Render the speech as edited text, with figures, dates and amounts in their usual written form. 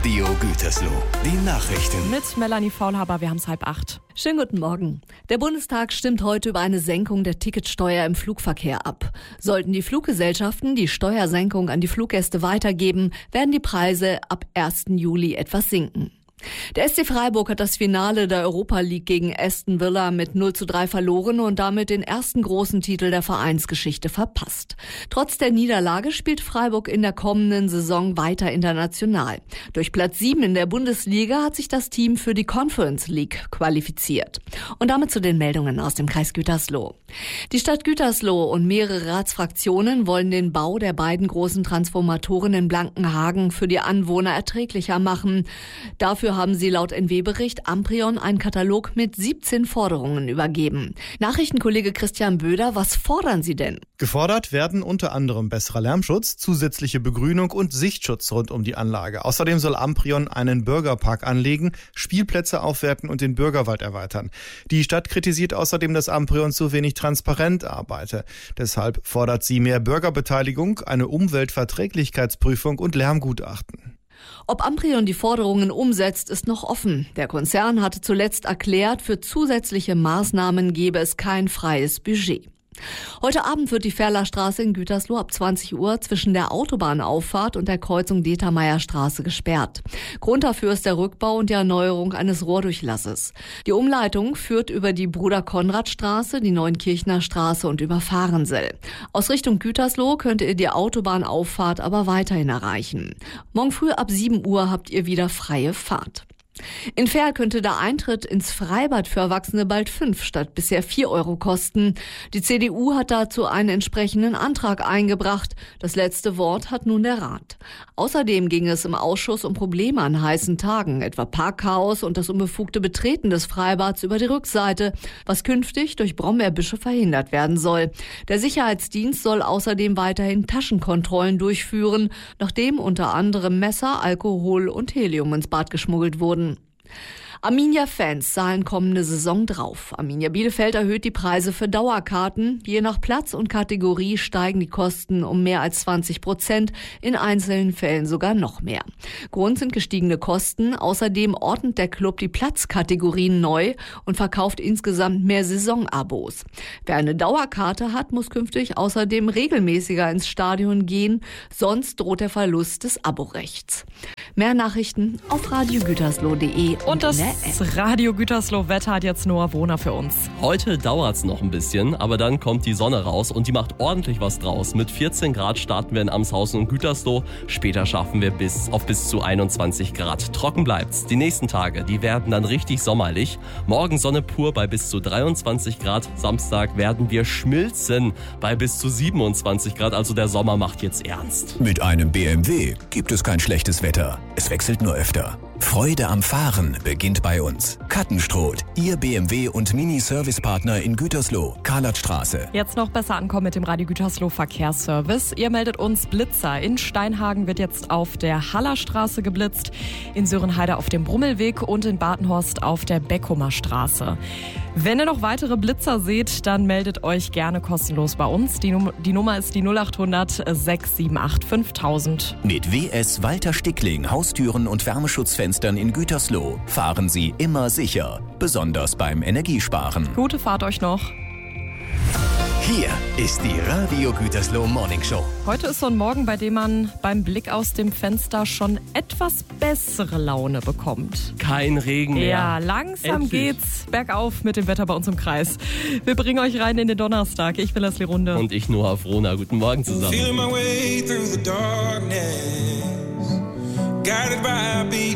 Radio Gütersloh. Die Nachrichten. Mit Melanie Faulhaber, wir haben es 7:30. Schönen guten Morgen. Der Bundestag stimmt heute über eine Senkung der Ticketsteuer im Flugverkehr ab. Sollten die Fluggesellschaften die Steuersenkung an die Fluggäste weitergeben, werden die Preise ab 1. Juli etwas sinken. Der SC Freiburg hat das Finale der Europa League gegen Aston Villa mit 0:3 verloren und damit den ersten großen Titel der Vereinsgeschichte verpasst. Trotz der Niederlage spielt Freiburg in der kommenden Saison weiter international. Durch Platz 7 in der Bundesliga hat sich das Team für die Conference League qualifiziert. Und damit zu den Meldungen aus dem Kreis Gütersloh. Die Stadt Gütersloh und mehrere Ratsfraktionen wollen den Bau der beiden großen Transformatoren in Blankenhagen für die Anwohner erträglicher machen. Dafür haben sie laut NW-Bericht Amprion einen Katalog mit 17 Forderungen übergeben. Nachrichtenkollege Christian Böder, was fordern sie denn? Gefordert werden unter anderem besserer Lärmschutz, zusätzliche Begrünung und Sichtschutz rund um die Anlage. Außerdem soll Amprion einen Bürgerpark anlegen, Spielplätze aufwerten und den Bürgerwald erweitern. Die Stadt kritisiert außerdem, dass Amprion zu wenig transparent arbeite. Deshalb fordert sie mehr Bürgerbeteiligung, eine Umweltverträglichkeitsprüfung und Lärmgutachten. Ob Amprion die Forderungen umsetzt, ist noch offen. Der Konzern hatte zuletzt erklärt, für zusätzliche Maßnahmen gebe es kein freies Budget. Heute Abend wird die Ferlerstraße in Gütersloh ab 20 Uhr zwischen der Autobahnauffahrt und der Kreuzung Determeierstraße gesperrt. Grund dafür ist der Rückbau und die Erneuerung eines Rohrdurchlasses. Die Umleitung führt über die Bruder-Konrad-Straße, die Neunkirchner Straße und über Fahrensel. Aus Richtung Gütersloh könnt ihr die Autobahnauffahrt aber weiterhin erreichen. Morgen früh ab 7 Uhr habt ihr wieder freie Fahrt. In Verl könnte der Eintritt ins Freibad für Erwachsene bald 5 statt bisher 4 Euro kosten. Die CDU hat dazu einen entsprechenden Antrag eingebracht. Das letzte Wort hat nun der Rat. Außerdem ging es im Ausschuss um Probleme an heißen Tagen, etwa Parkchaos und das unbefugte Betreten des Freibads über die Rückseite, was künftig durch Brombeerbüsche verhindert werden soll. Der Sicherheitsdienst soll außerdem weiterhin Taschenkontrollen durchführen, nachdem unter anderem Messer, Alkohol und Helium ins Bad geschmuggelt wurden. Arminia-Fans zahlen kommende Saison drauf. Arminia Bielefeld erhöht die Preise für Dauerkarten. Je nach Platz und Kategorie steigen die Kosten um mehr als 20%, in einzelnen Fällen sogar noch mehr. Grund sind gestiegene Kosten. Außerdem ordnet der Club die Platzkategorien neu und verkauft insgesamt mehr Saisonabos. Wer eine Dauerkarte hat, muss künftig außerdem regelmäßiger ins Stadion gehen, sonst droht der Verlust des Aborechts. Mehr Nachrichten auf radiogütersloh.de und das Radio Gütersloh Wetter hat jetzt Noah Wohner für uns. Heute dauert's noch ein bisschen, aber dann kommt die Sonne raus und die macht ordentlich was draus. Mit 14 Grad starten wir in Amshausen und Gütersloh. Später schaffen wir bis zu 21 Grad. Trocken bleibt's. Die nächsten Tage, die werden dann richtig sommerlich. Morgen Sonne pur bei bis zu 23 Grad. Samstag werden wir schmilzen bei bis zu 27 Grad. Also der Sommer macht jetzt ernst. Mit einem BMW gibt es kein schlechtes Wetter. Es wechselt nur öfter. Freude am Fahren beginnt bei uns. Kattenstroth, Ihr BMW- und Mini-Service-Partner in Gütersloh, Karlatstraße. Jetzt noch besser ankommen mit dem Radio Gütersloh Verkehrsservice. Ihr meldet uns Blitzer. In Steinhagen wird jetzt auf der Hallerstraße geblitzt, in Sörenheide auf dem Brummelweg und in Badenhorst auf der Beckumer Straße. Wenn ihr noch weitere Blitzer seht, dann meldet euch gerne kostenlos bei uns. Die Nummer ist die 0800 678 5000. Mit WS Walter Stickling Haustüren und Wärmeschutzfenstern in Gütersloh fahren Sie immer sicher, besonders beim Energiesparen. Gute Fahrt euch noch. Hier ist die Radio Gütersloh Morning Show. Heute ist so ein Morgen, bei dem man beim Blick aus dem Fenster schon etwas bessere Laune bekommt. Kein Regen mehr. Ja, langsam Endlich geht's bergauf mit dem Wetter bei uns im Kreis. Wir bringen euch rein in den Donnerstag. Ich bin Leslie Runde. Und ich Noah Frohner. Guten Morgen zusammen. Feeling my way through the darkness, guided by